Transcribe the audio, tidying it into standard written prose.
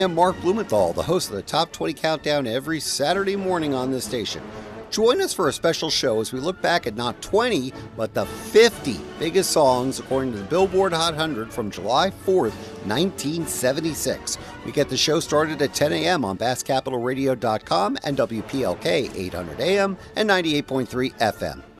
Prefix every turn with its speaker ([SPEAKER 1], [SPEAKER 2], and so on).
[SPEAKER 1] I'm Mark Blumenthal, the host of the Top 20 Countdown every Saturday morning on this station. Join us for a special show as we look back at not 20, but the 50 biggest songs according to the Billboard Hot 100 from July 4th, 1976. We get the show started at 10 a.m. on BassCapitalRadio.com and WPLK 800 AM and 98.3 FM.